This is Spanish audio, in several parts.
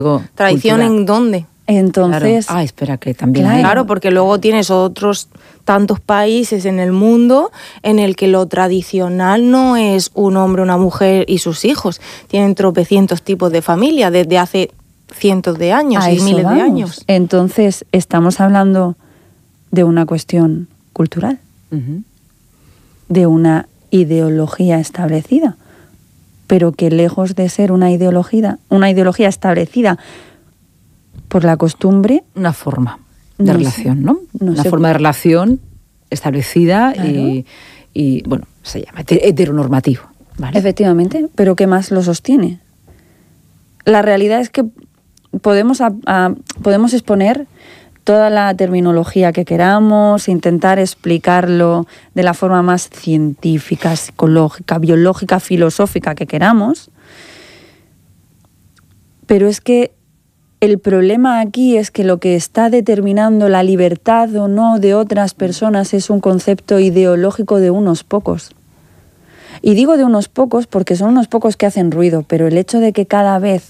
¿Tradición cultural. en dónde? Entonces, Claro. Espera, que también Claro. hay. Claro, porque luego tienes otros tantos países en el mundo en el que lo tradicional no es un hombre, una mujer y sus hijos. Tienen tropecientos tipos de familia desde hace cientos de años a y eso miles de vamos. años. Entonces, estamos hablando de una cuestión cultural, Ujú. de una ideología establecida, pero que lejos de ser una ideología establecida por la costumbre, Una forma de No sé. relación, ¿no? No Una sé. forma de relación establecida Claro. y, bueno, se llama heteronormativo, ¿vale? efectivamente, pero ¿qué más lo sostiene? La realidad es que podemos exponer toda la terminología que queramos, intentar explicarlo de la forma más científica, psicológica, biológica, filosófica que queramos, pero es que el problema aquí es que lo que está determinando la libertad o no de otras personas es un concepto ideológico de unos pocos. Y digo de unos pocos porque son unos pocos que hacen ruido, pero el hecho de que cada vez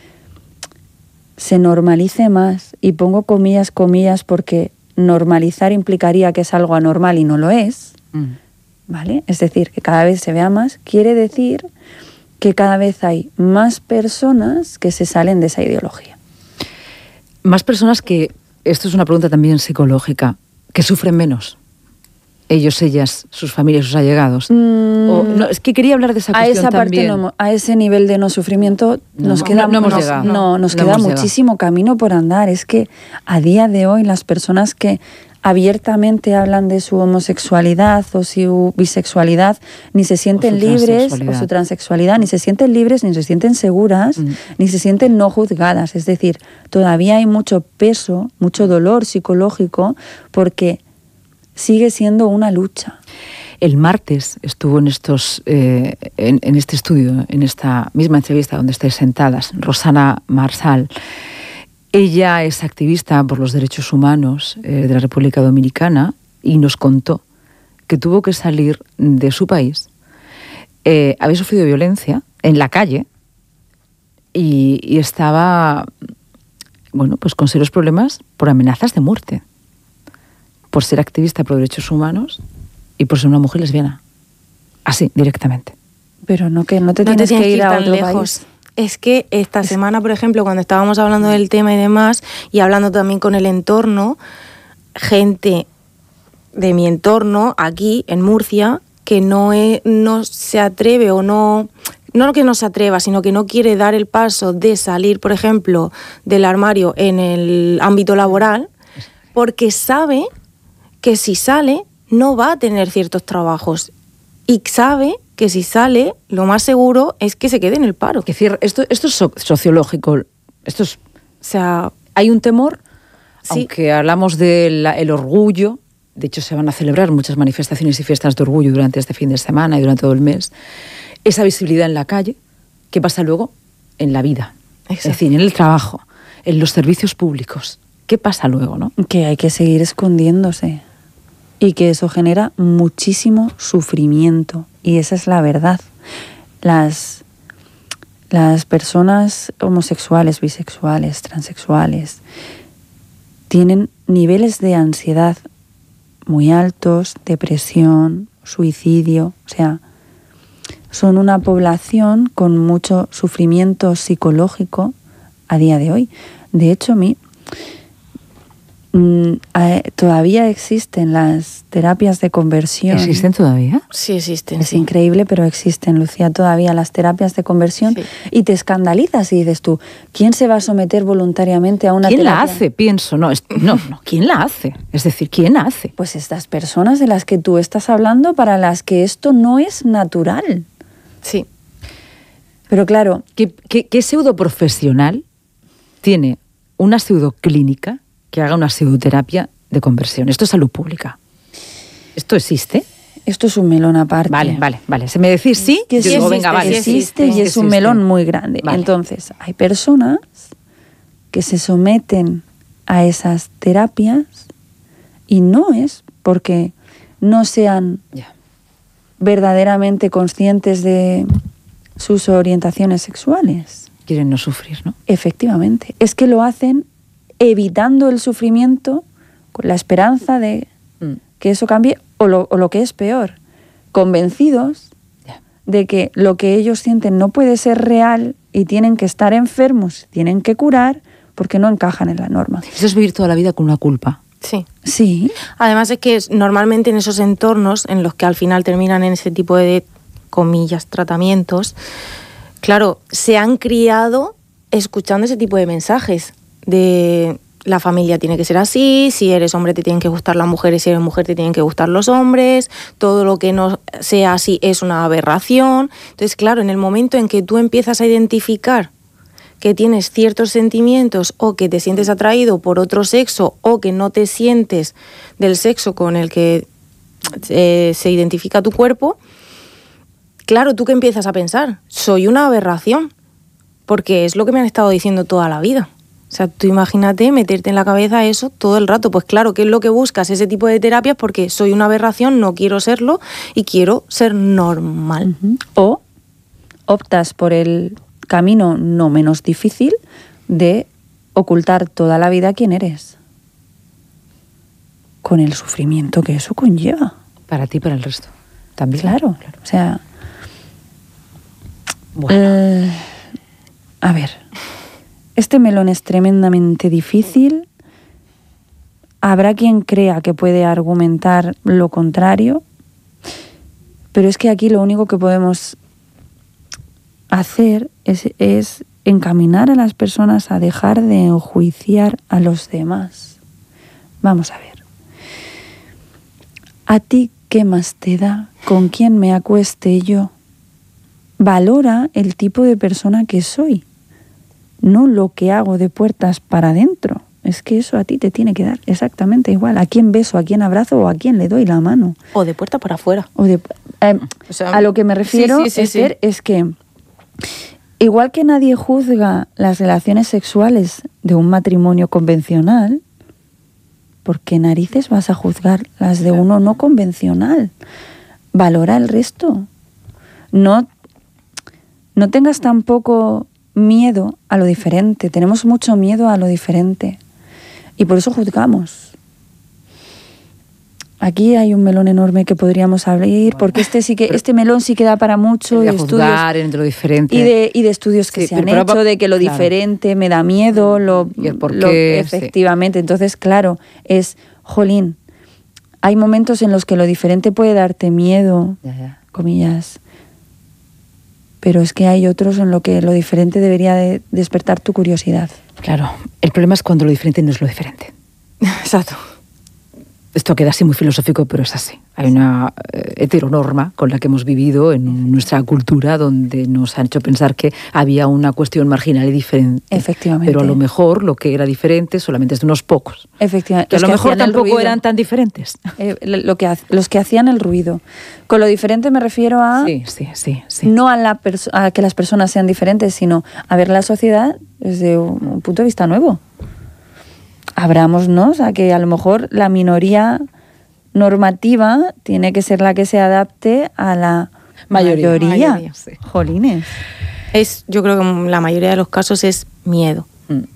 se normalice más, y pongo comillas, porque normalizar implicaría que es algo anormal y no lo es, ¿vale? Es decir, que cada vez se vea más, quiere decir que cada vez hay más personas que se salen de esa ideología. Más personas que, esto es una pregunta también psicológica, que sufren menos. Ellos, ellas, sus familias, sus allegados. No, es que quería hablar de esa A cuestión esa parte, también. a ese nivel de no sufrimiento nos queda, no hemos llegado. nos No queda hemos muchísimo camino por andar. Es que a día de hoy las personas que abiertamente hablan de su homosexualidad o su bisexualidad ni se sienten libres, o su transexualidad, ni se sienten libres, ni se sienten seguras, ni se sienten no juzgadas. Es decir, todavía hay mucho peso, mucho dolor psicológico, porque sigue siendo una lucha. El martes estuvo en este estudio, en esta misma entrevista donde estáis sentadas, Rosana Marsal. Ella es activista por los derechos humanos de la República Dominicana y nos contó que tuvo que salir de su país. Había sufrido violencia en la calle y estaba, bueno, pues con serios problemas por amenazas de muerte, por ser activista por derechos humanos y por ser una mujer lesbiana. Así, directamente. Pero no te tienes que ir a otro país. Es que esta semana, por ejemplo, cuando estábamos hablando del tema y demás, y hablando también con el entorno, gente de mi entorno, aquí en Murcia, que no se atreve o no que no se atreva, sino que no quiere dar el paso de salir, por ejemplo, del armario en el ámbito laboral, porque sabe que si sale no va a tener ciertos trabajos y sabe que si sale lo más seguro es que se quede en el paro. Que cierre, esto es sociológico, esto es, O sea, hay un temor, sí. Aunque hablamos del orgullo. De hecho, se van a celebrar muchas manifestaciones y fiestas de orgullo durante este fin de semana y durante todo el mes. Esa visibilidad en la calle, ¿qué pasa luego? En la vida. Exacto. Es decir, en el trabajo, en los servicios públicos. ¿Qué pasa luego, no? Que hay que seguir escondiéndose y que eso genera muchísimo sufrimiento. Y esa es la verdad. Las personas homosexuales, bisexuales, transexuales tienen niveles de ansiedad muy altos, depresión, suicidio, o sea, son una población con mucho sufrimiento psicológico a día de hoy. De hecho, todavía existen las terapias de conversión. ¿Existen todavía? Sí existen. Es sí. increíble, pero existen, Lucía, todavía las terapias de conversión. Sí. Y te escandalizas y dices tú, ¿quién se va a someter voluntariamente a una ¿Quién terapia? la hace? Pienso, no, ¿quién la hace? Es decir, ¿quién hace? Pues estas personas de las que tú estás hablando, para las que esto no es natural. Sí. Pero claro, ¿Qué pseudoprofesional tiene una pseudoclínica que haga una pseudoterapia de conversión? Esto es salud pública. ¿Esto existe? esto es un melón aparte. Vale. Se me decís sí, Que yo sí digo, existe, venga, vale. sí existe y es un melón muy grande. Vale. Entonces, hay personas que se someten a esas terapias y no es porque no sean Ya. verdaderamente conscientes de sus orientaciones sexuales. Quieren no sufrir, ¿no? Efectivamente. Es que lo hacen evitando el sufrimiento con la esperanza de que eso cambie o lo que es peor, convencidos de que lo que ellos sienten no puede ser real y tienen que estar enfermos, tienen que curar porque no encajan en la norma. Eso es vivir toda la vida con una culpa. Sí. Sí. Además es que normalmente en esos entornos en los que al final terminan en ese tipo de, comillas, tratamientos, claro, se han criado escuchando ese tipo de mensajes de la familia tiene que ser así, si eres hombre te tienen que gustar las mujeres, si eres mujer te tienen que gustar los hombres, todo lo que no sea así es una aberración. Entonces, claro, en el momento en que tú empiezas a identificar que tienes ciertos sentimientos o que te sientes atraído por otro sexo o que no te sientes del sexo con el que se identifica tu cuerpo, claro, ¿tú qué empiezas a pensar? Soy una aberración, porque es lo que me han estado diciendo toda la vida. O sea, tú imagínate meterte en la cabeza eso todo el rato. Pues claro, ¿qué es lo que buscas? Ese tipo de terapias porque soy una aberración, no quiero serlo y quiero ser normal. O optas por el camino no menos difícil de ocultar toda la vida quién eres, con el sufrimiento que eso conlleva. Para ti y para el resto. También. Claro. O sea, bueno. A ver, este melón es tremendamente difícil. Habrá quien crea que puede argumentar lo contrario, pero es que aquí lo único que podemos hacer es encaminar a las personas a dejar de enjuiciar a los demás. Vamos a ver. ¿A ti qué más te da con quién me acueste yo? Valora el tipo de persona que soy, no lo que hago de puertas para adentro. Es que eso a ti te tiene que dar exactamente igual. ¿A quién beso, a quién abrazo o a quién le doy la mano? O de puerta para afuera. O sea, a lo que me refiero, Esther, es que igual que nadie juzga las relaciones sexuales de un matrimonio convencional, ¿por qué narices vas a juzgar las de uno no convencional? Valora el resto. No tengas tampoco miedo a lo diferente. Tenemos mucho miedo a lo diferente y por eso juzgamos. Aquí hay un melón enorme que podríamos abrir, porque este melón sí que da para mucho de estudios juzgar entre lo diferente y de estudios que se han hecho de que lo diferente me da miedo, y el por qué, efectivamente. Entonces, claro, jolín, hay momentos en los que lo diferente puede darte miedo, comillas, pero es que hay otros en los que lo diferente debería de despertar tu curiosidad. Claro, el problema es cuando lo diferente no es lo diferente. Exacto. Esto queda así muy filosófico, pero es así. Hay una heteronorma con la que hemos vivido en nuestra cultura donde nos han hecho pensar que había una cuestión marginal y diferente. Efectivamente. Pero a lo mejor lo que era diferente solamente es de unos pocos. Efectivamente. Que a lo mejor tampoco eran tan diferentes. Los que hacían el ruido. Con lo diferente me refiero a... Sí. No a que las personas sean diferentes, sino a ver la sociedad desde un punto de vista nuevo. Abrámonos a que a lo mejor la minoría normativa tiene que ser la que se adapte a la mayoría. Sí. Jolines. Yo creo que en la mayoría de los casos es miedo.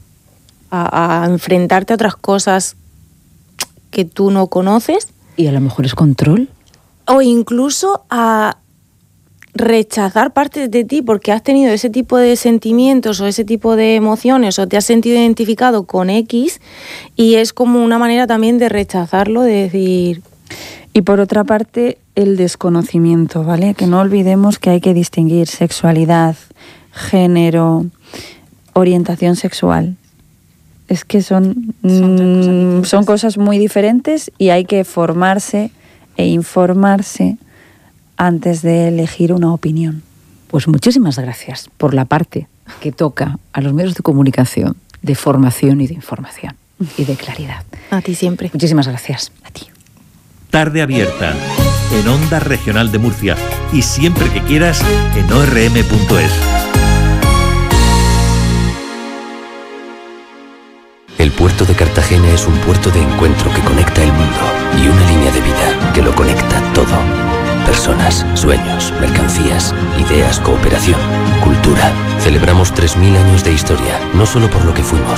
A enfrentarte a otras cosas que tú no conoces. Y a lo mejor es control. O incluso a rechazar partes de ti porque has tenido ese tipo de sentimientos o ese tipo de emociones o te has sentido identificado con X y es como una manera también de rechazarlo, de decir... Y por otra parte, el desconocimiento, ¿vale? Que no olvidemos que hay que distinguir sexualidad, género, orientación sexual. Es que son cosas muy diferentes y hay que formarse e informarse antes de elegir una opinión. Pues muchísimas gracias por la parte que toca a los medios de comunicación, de formación y de información y de claridad. A ti siempre. Muchísimas gracias. A ti. Tarde Abierta, en Onda Regional de Murcia y siempre que quieras en orm.es. El puerto de Cartagena es un puerto de encuentro que conecta el mundo y una línea de vida que lo conecta todo. Personas, sueños, mercancías, ideas, cooperación, cultura. Celebramos 3000 años de historia, no solo por lo que fuimos,